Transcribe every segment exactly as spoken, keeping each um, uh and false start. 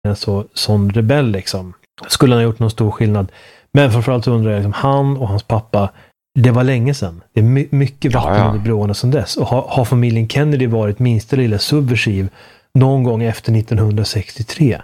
en så, sån rebell liksom. Skulle han ha gjort någon stor skillnad. Men framförallt så undrar jag liksom, han och hans pappa, det var länge sedan. Det är my- mycket vatten ja, ja. under broarna sedan dess. Och har, har familjen Kennedy varit minsta lilla subversiv någon gång efter nittonhundrasextiotre?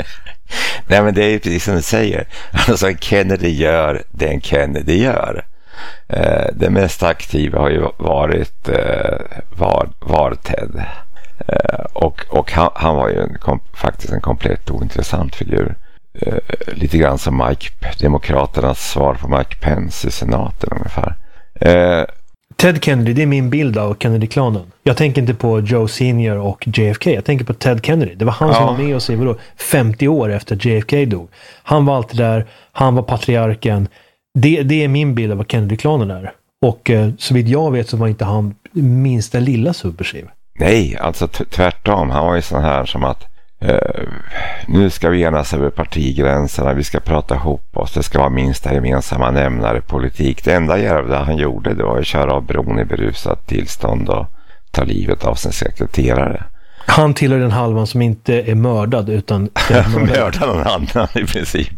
Nej, men det är ju precis som du säger. Alltså Kennedy gör det en Kennedy gör. Eh, det mest aktiva har ju varit eh, var, var Ted. Eh, och och han, han var ju en, kom, faktiskt en komplett ointressant figur. Eh, lite grann som Mike, demokraternas svar på Mike Pence i senaten ungefär. Eh, Ted Kennedy, det är min bild av Kennedy-klanen. Jag tänker inte på Joe Senior och J F K. Jag tänker på Ted Kennedy. Det var han ja. som var med oss i vadå, femtio år efter J F K dog. Han var alltid där. Han var patriarken. Det, det är min bild av vad Kennedy-klanen är. Och eh, så vitt jag vet så var inte han minsta lilla subversiv. Nej, alltså t- tvärtom. Han var ju sån här som att Uh, nu ska vi enas över partigränserna, vi ska prata ihop oss, det ska vara minsta gemensamma nämnare politik. Det enda jävla han gjorde, det var att köra av bron i berusat tillstånd och ta livet av sin sekreterare. Han tillhör den halvan som inte är mördad utan mördar någon annan i princip.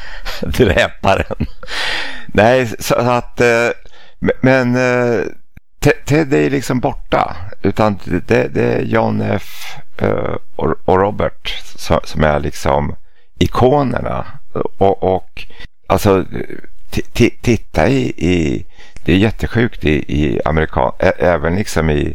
Dräparen. Nej, så att uh, men uh, Ted är liksom borta, utan det, det är John F. Uh, och, och Robert som, som är liksom ikonerna. Och, och alltså t- t- titta i, i det är jättesjukt i, i amerikan ä- även liksom i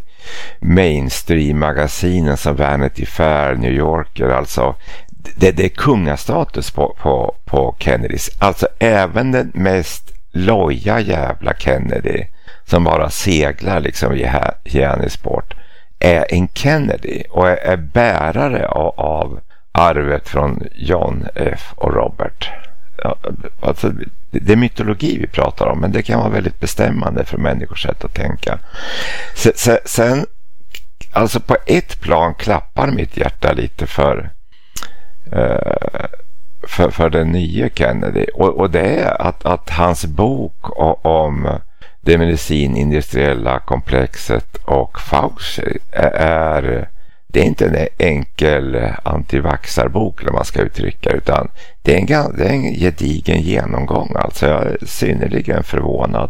mainstream-magasinen som Vanity Fair, New Yorker, alltså det, det är kungastatus på, på, på Kennedys. Alltså även den mest loja jävla Kennedy som bara seglar liksom i Johannesburg är en Kennedy och är, är bärare av, av arvet från John F. och Robert. Ja, alltså, det är mytologi vi pratar om, men det kan vara väldigt bestämmande för människors sätt att tänka. Sen, sen alltså på ett plan klappar mitt hjärta lite för uh, för, för den nya Kennedy, och, och det är att, att hans bok om det medicinindustriella komplexet och Fauci är, det är inte en enkel antivaxarbok när man ska uttrycka, utan det är en, det är en gedigen genomgång. Alltså jag är synnerligen förvånad.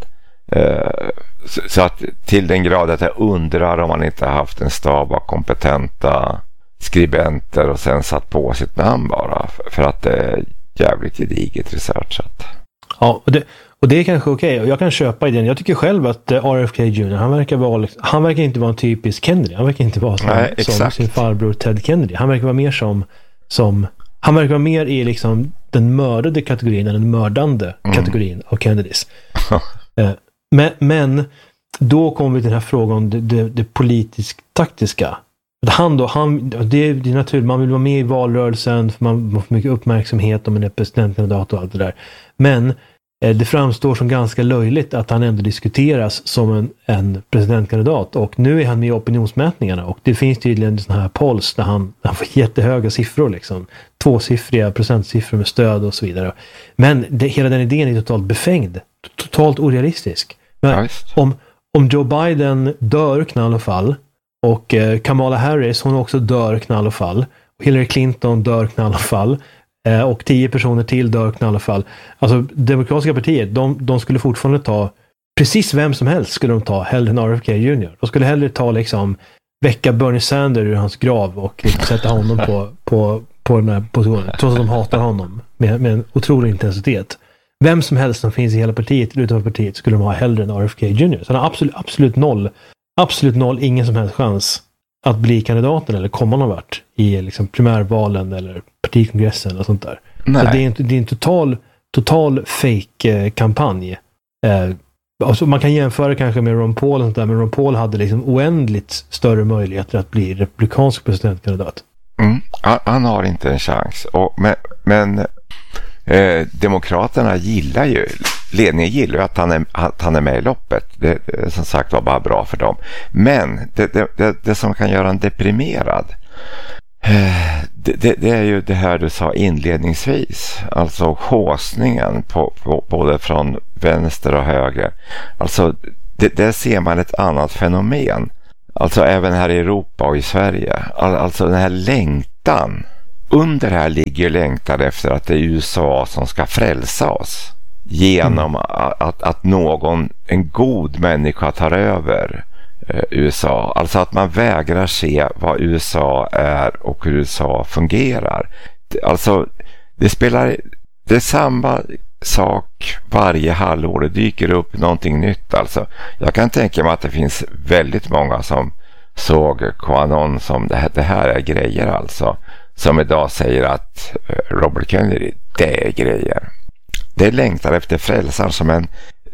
Så, så att till den grad att jag undrar om man inte har haft en stab av kompetenta skribenter och sen satt på sitt namn bara, för att det är jävligt gediget researchat. Ja, och det Och det är kanske okej. Okay. Och jag kan köpa idén. Jag tycker själv att R F K Junior han verkar vara, han verkar inte vara en typisk Kennedy. Han verkar inte vara som, Nej, som sin farbror Ted Kennedy. Han verkar vara mer som, som han verkar vara mer i liksom den mördade kategorin än den mördande mm. kategorin av Kennedys. men, men då kommer vi till den här frågan om det, det, det politiskt taktiska. Han då, han, det, det är naturligt, man vill vara med i valrörelsen för man får mycket uppmärksamhet om en presidentkandidat och allt det där. Men det framstår som ganska löjligt att han ändå diskuteras som en, en presidentkandidat, och nu är han med i opinionsmätningarna och det finns tydligen sådana här polls där han, han får jättehöga siffror liksom, tvåsiffriga procentsiffror med stöd och så vidare. Men det, hela den idén är totalt befängd, totalt orealistisk. Men nice. om, om Joe Biden dör knall och fall och eh, Kamala Harris hon också dör knall och fall och Hillary Clinton dör knall och fall och tio personer till dör knall och fall. Alltså demokratiska partiet, de, de skulle fortfarande ta precis vem som helst skulle de ta, hellre än R F K Junior. De skulle hellre ta liksom väcka Bernie Sanders ur hans grav och liksom sätta honom på, på, på den här positionen, trots att de hatar honom med, med en otrolig intensitet. Vem som helst som finns i hela partiet, utanför partiet, skulle de ha hellre än R F K Junior. Så han har absolut, absolut noll, absolut noll, ingen som helst chans att bli kandidaten eller komma någon vart i liksom primärvalen eller partikongressen och sånt där. Så det är en, det är en total, total fake-kampanj. Eh, alltså man kan jämföra kanske med Ron Paul och sånt där, men Ron Paul hade liksom oändligt större möjligheter att bli republikansk presidentkandidat. Mm, han, han har inte en chans. Och, men men eh, demokraterna gillar ju, ledningen gillar ju att han är, att han är med i loppet. Det, det som sagt var bara bra för dem. Men det, det, det, det som kan göra en deprimerad, eh, det, det, det är ju det här du sa inledningsvis. Alltså håsningen på, på, både från vänster och höger. Alltså det, där ser man ett annat fenomen. Alltså även här i Europa och i Sverige. Alltså den här längtan under här ligger längtan efter att det är U S A som ska frälsa oss genom mm. att, att någon, en god människa tar över eh, U S A. Alltså att man vägrar se vad U S A är och hur U S A fungerar. Alltså det spelar, det är samma sak varje halvår, det dyker upp någonting nytt. Alltså jag kan tänka mig att det finns väldigt många som såg Qanon som det här, det här är grejer alltså, som idag säger att Robert Kennedy, det är grejer. Det längtar efter frälsaren som en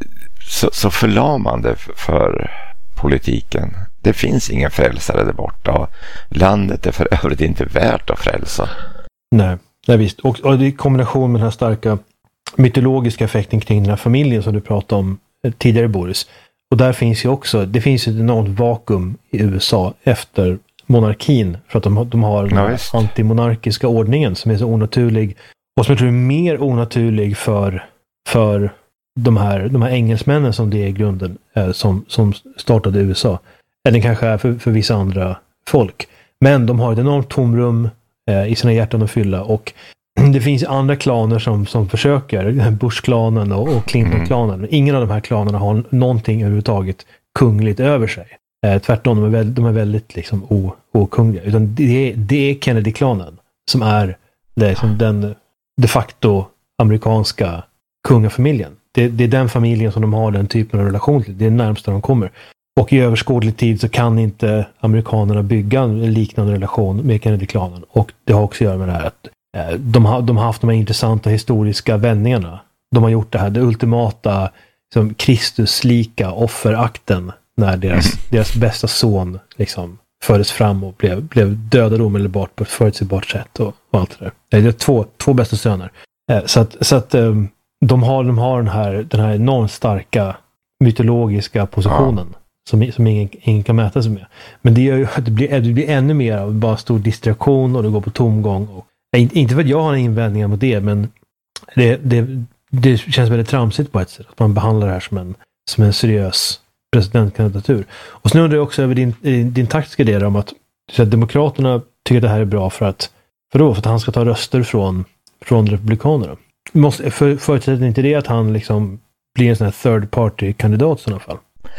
så, så förlamande för politiken. Det finns ingen frälsare där borta. Landet är för övrigt inte värt att frälsa. Nej, nej visst. Och, och det är i kombination med den här starka mytologiska effekten kring den här familjen som du pratade om tidigare, Boris. Och där finns ju också, det finns ett enormt vakuum i U S A efter monarkin, för att de, de har den ja, antimonarkiska ordningen som är så onaturlig, och som jag tror är mer onaturlig för, för de, här, de här engelsmännen som det är i grunden eh, som, som startade U S A, än det kanske är för, för vissa andra folk. Men de har ett enormt tomrum eh, i sina hjärtan att fylla, och det finns andra klaner som, som försöker, Bush-klanen och, och Clinton-klanen. Mm. Ingen av de här klanerna har någonting överhuvudtaget kungligt över sig. Eh, tvärtom, de är, väl, de är väldigt liksom, o, okungliga. Utan det är, det är Kennedy-klanen som är det, som den de facto amerikanska kungafamiljen. Det, det är den familjen som de har den typen av relation till. Det är närmast de kommer. Och i överskådlig tid så kan inte amerikanerna bygga en liknande relation med Kennedy-klanen. Och det har också att göra med det här att De har, de har haft de här intressanta historiska vändningarna. De har gjort det här, det ultimata liksom, Kristus-lika offerakten när deras, deras bästa son liksom, fördes fram och blev, blev dödad omedelbart på ett förutsägbart sätt och, och allt det där. Det är två, två bästa söner. Så att, så att de har, de har den, här, den här enormt starka mytologiska positionen ja. som, som ingen, ingen kan mäta sig med. Men det gör ju att det blir, det blir ännu mer av bara stor distraktion och det går på tomgång och inte för att jag har invändningar mot det, men det, det, det känns väldigt tramsigt på ett sätt. Att man behandlar det här som en, som en seriös presidentkandidatur. Och sen undrar jag också över din, din taktiska del om att, att Demokraterna tycker att det här är bra för att, för då, för att han ska ta röster från, från Republikanerna. Måste, för, förutsätter inte det att han liksom blir en sån här third party-kandidat i sådana fall?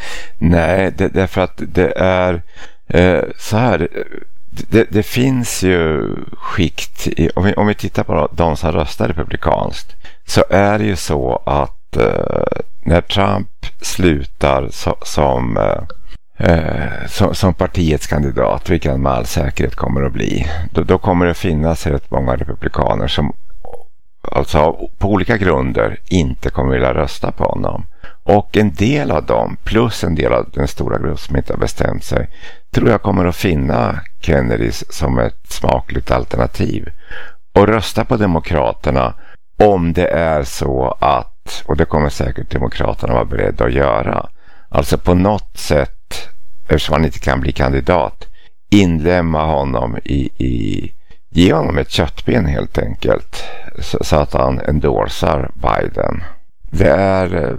Nej, det, därför att det är eh, så här... Det, det finns ju skikt, i, om, vi, om vi tittar på de som röstar republikanskt, så är det ju så att eh, när Trump slutar so, som, eh, som, som partiets kandidat, vilket han med all säkerhet kommer att bli, då, då kommer det finnas rätt många republikaner som alltså på olika grunder inte kommer vilja rösta på honom. Och en del av dem, plus en del av den stora grupp som inte har bestämt sig, tror jag kommer att finna Kennedy som ett smakligt alternativ. Och rösta på Demokraterna om det är så att, och det kommer säkert Demokraterna vara beredda att göra, alltså på något sätt, eftersom han inte kan bli kandidat, inlämna honom i, i ge honom ett köttben helt enkelt, så, så att han endorsar Biden. Det är,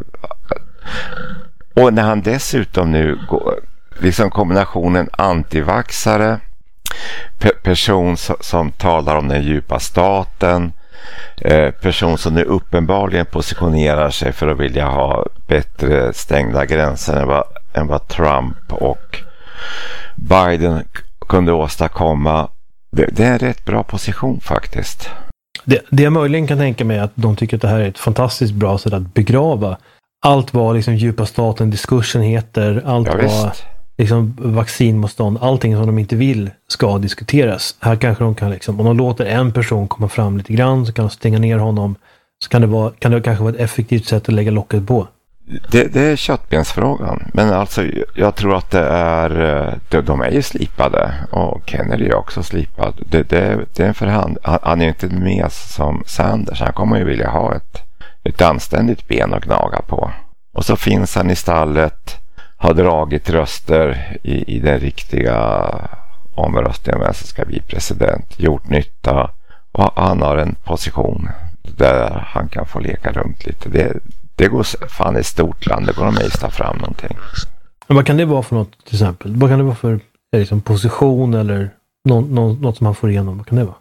och när han dessutom nu går, liksom kombinationen antivaxare, pe- person som, som talar om den djupa staten, eh, person som nu uppenbarligen positionerar sig för att vilja ha bättre stängda gränser än vad, än vad Trump och Biden kunde åstadkomma. Det, det är en rätt bra position faktiskt. Det, det jag möjligen kan tänka mig är att de tycker att det här är ett fantastiskt bra sätt att begrava allt vad liksom djupa staten diskursen heter, allt ja, vad liksom vaccinmotstånd, allting som de inte vill ska diskuteras. Här kanske de kan liksom, om de låter en person komma fram lite grann så kan de stänga ner honom, så kan det, vara, kan det kanske vara ett effektivt sätt att lägga locket på. Det, det är köttbensfrågan, men alltså jag tror att det är de, de är ju slipade och Kennedy är också slipad. Det, det, det är en förhand. Han, han är ju inte med som Sanders, han kommer ju vilja ha ett, ett anständigt ben att gnaga på. Och så finns han i stallet, har dragit röster i, i den riktiga omröstningen vem som ska bli president, gjort nytta, och han har en position där han kan få leka runt lite. Det Det går fan i stort land, det går att mejsta fram någonting. Men vad kan det vara för något till exempel? Vad kan det vara för liksom, position eller någon, någon, något som man får igenom? Vad kan det vara?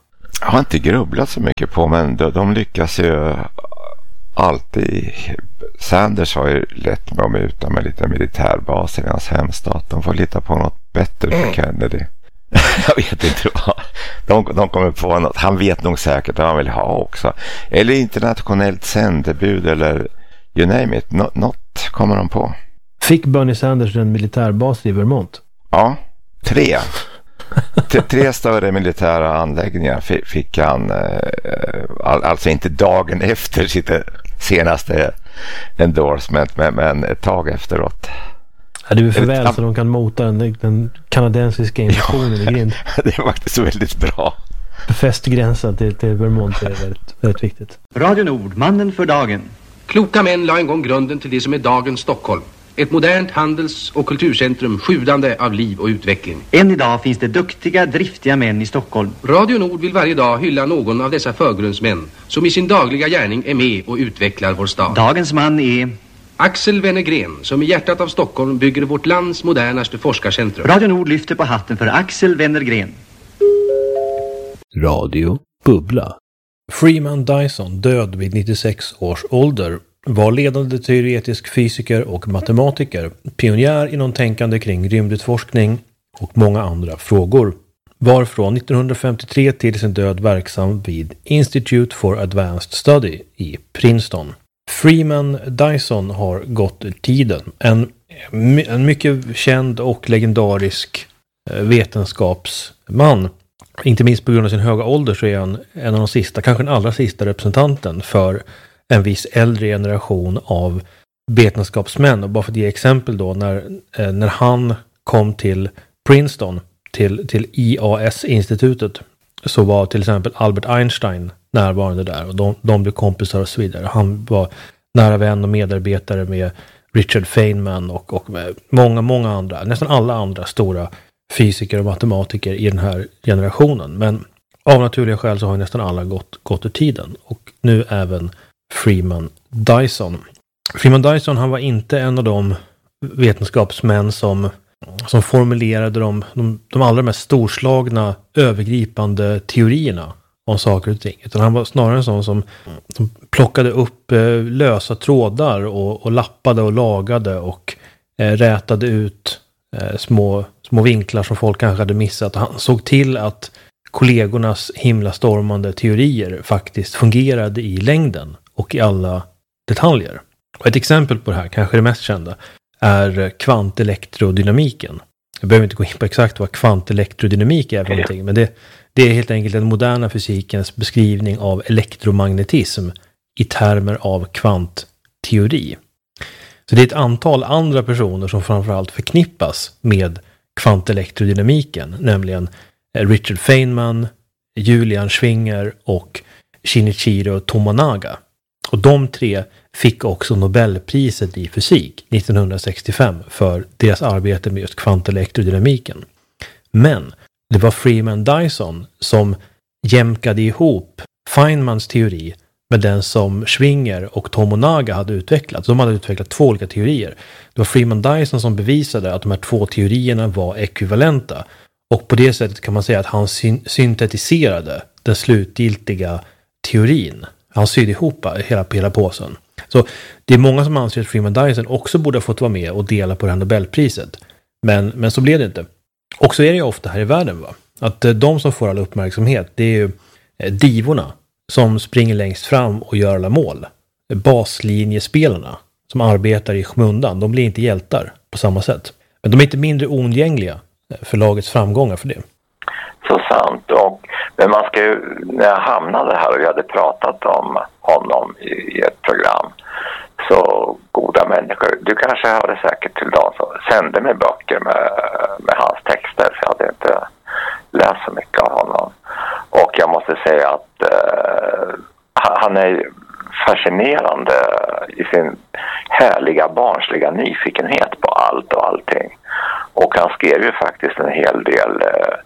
Jag har inte grubblat så mycket på, men de, de lyckas ju alltid. Sanders har ju lätt med att muta med lite militärbaser i hans hemstat. De får lita på något bättre för Kennedy. Jag vet inte vad. De, de kommer på något. Han vet nog säkert vad han vill ha också. Eller internationellt sändebud eller you name it. Nå, något kommer de på. Fick Bernie Sanders en militärbas i Vermont? Ja, tre. Tre större militära anläggningar fick han, alltså inte dagen efter sitt senaste endorsement, men, men ett tag efteråt. Ja, det är för väl så de kan mota den, den kanadensiska invasionen i grind. Det är faktiskt väldigt bra. Befäst gränsen till, till Vermont är väldigt, väldigt viktigt. Radio Nord, mannen för dagen. Kloka män la en gång grunden till det som är dagens Stockholm. Ett modernt handels- och kulturcentrum sjudande av liv och utveckling. Än idag finns det duktiga, driftiga män i Stockholm. Radio Nord vill varje dag hylla någon av dessa förgrundsmän som i sin dagliga gärning är med och utvecklar vår stad. Dagens man är Axel Wennergren, som i hjärtat av Stockholm bygger vårt lands modernaste forskarcentrum. Radio Nord lyfter på hatten för Axel Wennergren. Radio Bubbla. Freeman Dyson, död vid nittiosex års ålder, var ledande teoretisk fysiker och matematiker, pionjär inom tänkande kring rymdutforskning och många andra frågor. Var från nittonhundrafemtiotre till sin död verksam vid Institute for Advanced Study i Princeton. Freeman Dyson har gått ur tiden. En, en mycket känd och legendarisk vetenskapsman. Inte minst på grund av sin höga ålder så är han en av de sista, kanske den allra sista representanten för en viss äldre generation av vetenskapsmän. Och bara för att ge exempel då, när, när han kom till Princeton, till, till I A S-institutet, så var till exempel Albert Einstein närvarande där och de, de blev kompisar och så vidare. Han var nära vän och medarbetare med Richard Feynman och, och med många, många andra, nästan alla andra stora fysiker och matematiker i den här generationen. Men av naturliga skäl så har nästan alla gått, gått ur tiden. Och nu även Freeman Dyson. Freeman Dyson, han var inte en av de vetenskapsmän som, som formulerade de, de, de allra mest storslagna övergripande teorierna om saker och ting. Utan han var snarare en sån som, som plockade upp eh, lösa trådar och, och lappade och lagade och eh, rätade ut eh, små, små vinklar som folk kanske hade missat. Och han såg till att kollegornas himlastormande teorier faktiskt fungerade i längden och i alla detaljer. Och ett exempel på det här, kanske det mest kända, är kvantelektrodynamiken. Jag behöver inte gå in på exakt vad kvantelektrodynamik är för någonting, men det, det är helt enkelt den moderna fysikens beskrivning av elektromagnetism i termer av kvantteori. Så det är ett antal andra personer som framförallt förknippas med kvantelektrodynamiken, nämligen Richard Feynman, Julian Schwinger och Shinichiro Tomonaga. Och de tre fick också Nobelpriset i fysik nittonhundrasextiofem för deras arbete med just kvantelektrodynamiken. Men det var Freeman Dyson som jämkade ihop Feynmans teori med den som Schwinger och Tomonaga hade utvecklat. De hade utvecklat två olika teorier. Det var Freeman Dyson som bevisade att de här två teorierna var ekvivalenta. Och på det sättet kan man säga att han syn- syntetiserade den slutgiltiga teorin. Han sydde ihop hela, hela påsen. Så det är många som anser att Freeman Dyson också borde ha fått vara med och dela på det här Nobelpriset. Men, men så blev det inte. Och så är det ju ofta här i världen, va? Att de som får all uppmärksamhet, det är ju divorna som springer längst fram och gör alla mål. Baslinjespelarna som arbetar i skymundan, de blir inte hjältar på samma sätt. Men de är inte mindre oundgängliga för lagets framgångar för det. Så sant. Och, men man ska ju, när jag hamnade här och jag hade pratat om honom i, i ett program, så goda människor, du kanske hörde säkert till dem som sände mig böcker med, med hans texter, för jag hade inte läst så mycket av honom. Och jag måste säga att eh, han är fascinerande i sin härliga barnsliga nyfikenhet på allt och allting. Och han skrev ju faktiskt en hel del eh,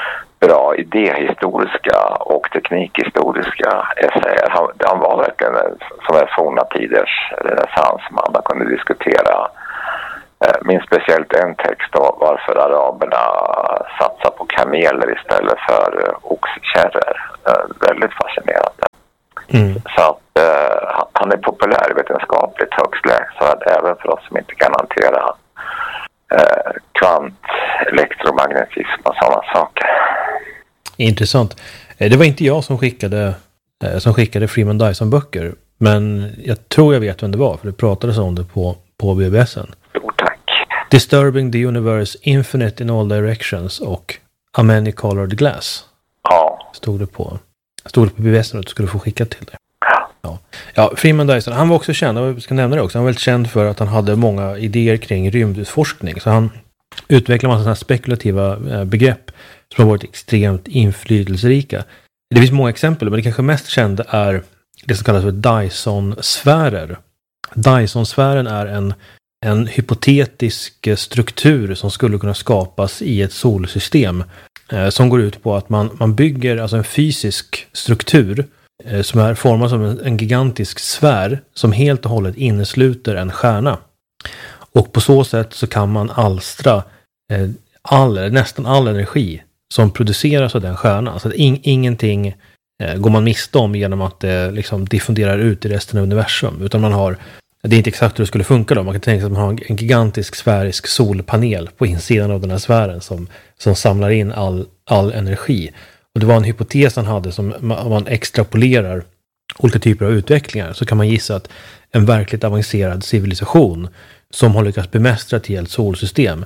bra idéhistoriska och teknikhistoriska essäer. Han, han var verkligen som en forna tiders renässansman. Man kunde diskutera Jag minns speciellt en text då, varför araberna satsar på kameler istället för oxkärror. Väldigt fascinerande. Mm. Så att eh, han är populärvetenskapligt högst läsad även för oss som inte kan hantera eh, kvant, elektromagnetism och sådana saker. Intressant. Det var inte jag som skickade, eh, som skickade Freeman Dyson-böcker, men jag tror jag vet vem det var, för det pratades om det på, på B B S:en. Jo, tack. Disturbing the Universe, Infinite in All Directions och A Many Colored Glass. Ja. Stod det på, stod det på B B S:en och du skulle få skicka till det. Ja. Ja, Freeman Dyson, han var också känd, och jag ska nämna det också, han var väldigt känd för att han hade många idéer kring rymdutforskning. Så han utvecklade en massa spekulativa begrepp som har varit extremt inflytelserika. Det finns många exempel, men det kanske mest kända är det som kallas för Dyson-sfärer. Dyson-sfären är en, en hypotetisk struktur som skulle kunna skapas i ett solsystem eh, som går ut på att man, man bygger alltså en fysisk struktur eh, som är formad som en, en gigantisk sfär som helt och hållet innesluter en stjärna. Och på så sätt så kan man alstra eh, all, nästan all energi som produceras av den stjärnan. Så att in, ingenting eh, går man miste om genom att det eh, liksom diffunderar ut i resten av universum. Utan man har, det är inte exakt hur det skulle funka då. Man kan tänka sig att man har en gigantisk sfärisk solpanel på insidan av den här sfären som, som samlar in all, all energi. Och det var en hypotes han hade som man, man extrapolerar olika typer av utvecklingar, så kan man gissa att en verkligt avancerad civilisation som har lyckats bemästra ett helt solsystem.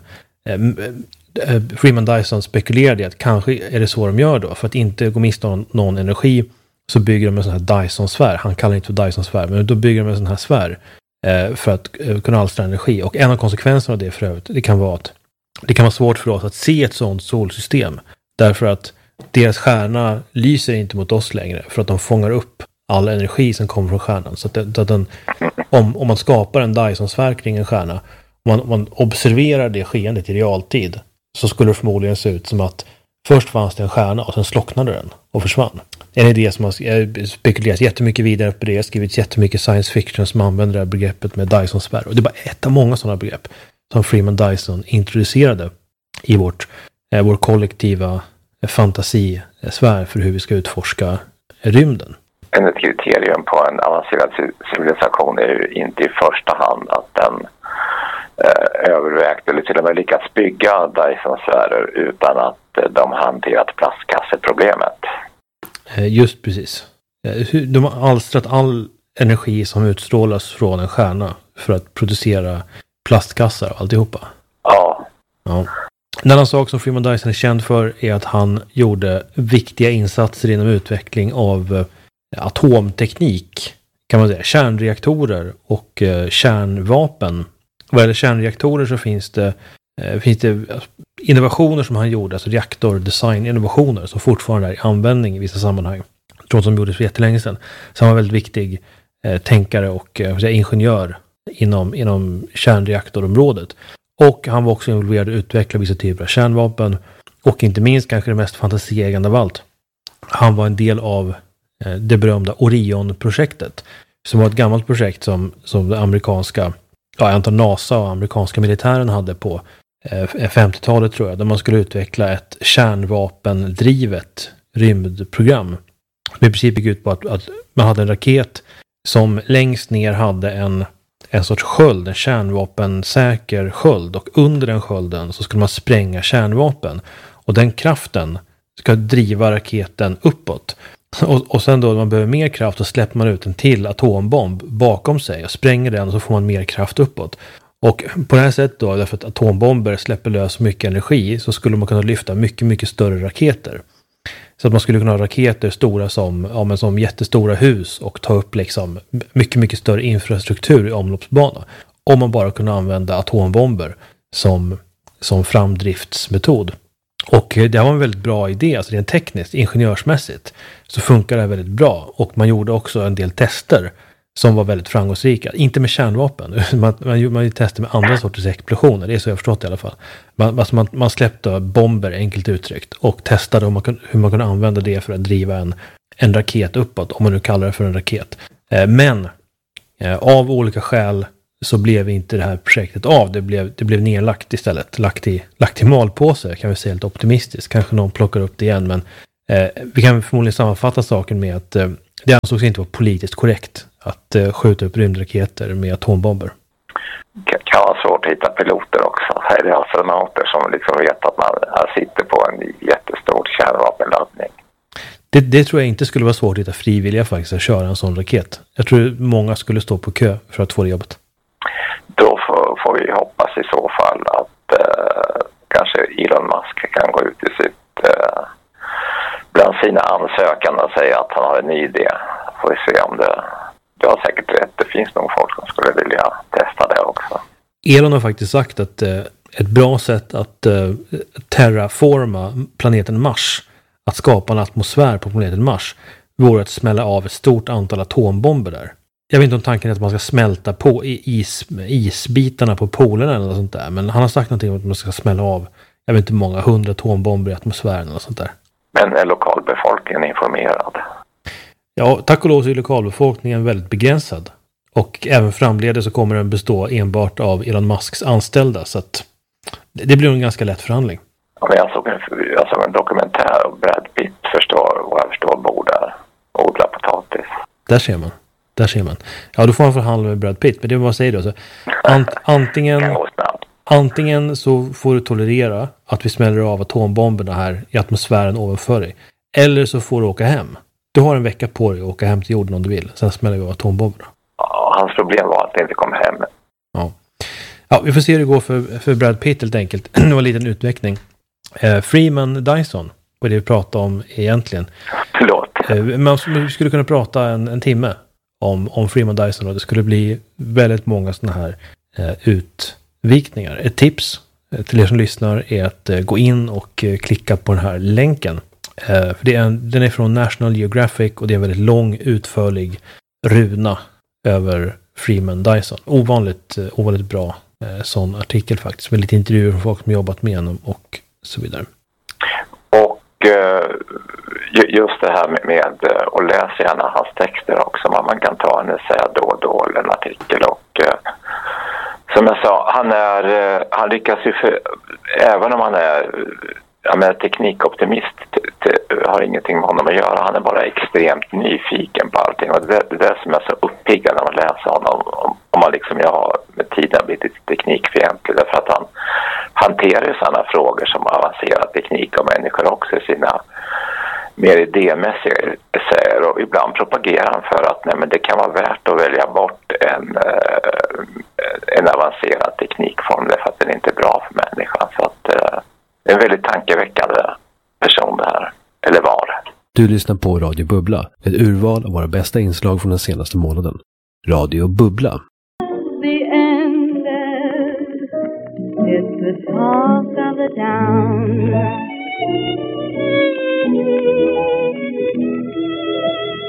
Eh, Freeman Dyson spekulerade att kanske är det så de gör då. För att inte gå miste om någon energi så bygger de en sån här Dyson-sfär. Han kallar det inte för Dyson-sfär, men då bygger de en sån här sfär eh, för att eh, kunna alstra energi. Och en av konsekvenserna av det för övrigt, det kan vara att det kan vara svårt för oss att se ett sånt solsystem. Därför att deras stjärna lyser inte mot oss längre, för att de fångar upp all energi som kommer från stjärnan. Så att, det, att den, om, om man skapar en Dyson-sfär kring en stjärna, om man, om man observerar det skeendet i realtid, så skulle det förmodligen se ut som att först fanns det en stjärna och sen slocknade den och försvann. En idé som har spekulerats jättemycket vidare på det, skrivits jättemycket science fiction som använder det här begreppet med Dyson-sfär. Och det är bara ett av många sådana begrepp som Freeman Dyson introducerade i vårt, eh, vår kollektiva fantasisfär för hur vi ska utforska rymden. En kriterium på en avancerad civilisation är ju inte i första hand att den eh, övervägt eller till och med lyckats bygga Dyson-sfärer, utan att eh, de hanterat plastkasseproblemet. Just precis. De har alstrat all energi som utstrålas från en stjärna för att producera plastkassar och alltihopa. Ja. Ja. En annan sak som Freeman Dyson är känd för är att han gjorde viktiga insatser inom utveckling av atomteknik, kan man säga, kärnreaktorer och eh, kärnvapen. Vad gäller kärnreaktorer så finns det, eh, finns det innovationer som han gjorde, alltså reaktordesign-innovationer som fortfarande är i användning i vissa sammanhang. Trots som gjordes för jättelänge sedan. Så han var väldigt viktig eh, tänkare och eh, säga, ingenjör inom, inom kärnreaktorområdet. Och han var också involverad i att utveckla vissa typer av kärnvapen. Och inte minst kanske det mest fantasieggande av allt. Han var en del av eh, det berömda Orion-projektet. Som var ett gammalt projekt som, som det amerikanska, ja, jag antar NASA och amerikanska militären hade på eh, femtiotalet tror jag. Där man skulle utveckla ett kärnvapendrivet rymdprogram. Som i princip gick ut på att, att man hade en raket som längst ner hade en en sorts sköld, en kärnvapensäker sköld, och under den skölden så skulle man spränga kärnvapen, och den kraften ska driva raketen uppåt, och, och sen då när man behöver mer kraft så släpper man ut en till atombomb bakom sig och spränger den, och så får man mer kraft uppåt. Och på det här sättet då, därför att atombomber släpper lös mycket energi, så skulle man kunna lyfta mycket, mycket större raketer. Så att man skulle kunna ha raketer stora som, ja, men som jättestora hus och ta upp liksom mycket, mycket större infrastruktur i omloppsbana. Om man bara kunde använda atombomber som, som framdriftsmetod. Och det var en väldigt bra idé, alltså rent tekniskt, ingenjörsmässigt, så funkar det väldigt bra. Och man gjorde också en del tester som var väldigt framgångsrika. Inte med kärnvapen, man, man, man testade med andra sorters explosioner, det är så jag förstått i alla fall. Man, alltså man, man släppte bomber, enkelt uttryckt, och testade om man kun, hur man kunde använda det för att driva en, en raket uppåt, om man nu kallar det för en raket. Eh, men eh, av olika skäl så blev inte det här projektet av. Det blev, det blev nedlagt istället. Lagt i, lagt i malpåse kan vi säga, helt optimistiskt. Kanske någon plockar upp det igen, men eh, vi kan förmodligen sammanfatta saken med att eh, det ansågs inte vara politiskt korrekt att eh, skjuta upp rymdraketer med atombomber. Det kan vara svårt att hitta piloter också. Här är det astronauter som liksom vet att man sitter på en jättestor kärnvapenladdning. Det, det tror jag inte skulle vara svårt att hitta frivilliga faktiskt att köra en sån raket. Jag tror många skulle stå på kö för att få det jobbet. Då får, får vi hoppas i så fall att eh, kanske Elon Musk kan gå ut i sitt eh, bland sina ansökande och säga att han har en ny idé. Får vi se om det... Du har säkert rätt. Det finns nog folk som skulle vilja testa det också. Elon har faktiskt sagt att eh, ett bra sätt att eh, terraforma planeten Mars, att skapa en atmosfär på planeten Mars, vore att smälla av ett stort antal atombomber där. Jag vet inte om tanken är att man ska smälta på is, isbitarna på polerna eller något sånt där. Men han har sagt någonting om att man ska smälla av, jag vet inte hur många, hundra atombomber i atmosfären eller sånt där. Men är lokalbefolkningen informerad? Ja, tack och lov så är lokalbefolkningen väldigt begränsad. Och även framledes så kommer den bestå enbart av Elon Musks anställda. Så att det blir en ganska lätt förhandling. Ja, men jag, såg en, jag såg en dokumentär och Brad Pitt förstår vad jag förstår bor där och odlar potatis. Där ser man. Där ser man. Ja, då får man förhandla med Brad Pitt. Men det är vad jag säger då. Så ant, antingen, antingen så får du tolerera att vi smäller av atombomberna här i atmosfären ovanför dig. Eller så får du åka hem. Du har en vecka på dig att åka hem till jorden om du vill. Sen smäller vi av atombomberna. Ja, hans problem var att det inte kom hem. Ja. Ja, vi får se hur det går för, för Brad Pitt helt enkelt. Det var en liten utveckling. Eh, Freeman Dyson, vad det vi pratar om egentligen. Förlåt. Eh, man skulle kunna prata en, en timme om, om Freeman Dyson och det skulle bli väldigt många sådana här eh, utvikningar. Ett tips eh, till er som lyssnar är att eh, gå in och eh, klicka på den här länken. Uh, för det är en, den är från National Geographic och det är en väldigt lång, utförlig runa över Freeman Dyson. Ovanligt, uh, ovanligt bra uh, sån artikel faktiskt. Med lite intervjuer från folk som jobbat med honom och så vidare. Och uh, just det här med, med uh, och läs gärna hans texter också. Man, man kan ta en essä då och då eller en artikel och uh, som jag sa, han är uh, han lyckas ju för, även om han är ja, men teknikoptimist t- t- har ingenting med honom att göra. Han är bara extremt nyfiken på allting. Och det, det är det som är så uppiggande när man läser honom. Om, om man liksom, jag har med tiden blivit teknikfientlig. Därför att han hanterar ju sådana frågor som avancerad teknik och människor också i sina mer idémässiga essäer. Och ibland propagerar han för att nej, men det kan vara värt att välja bort en, en avancerad teknikform. Därför att den inte är bra för människan. Så att en väldigt tankeväckande person det här, eller var. Du lyssnar på Radio Bubbla, ett urval av våra bästa inslag från den senaste månaden. Radio Bubbla. The end is the talk of the town.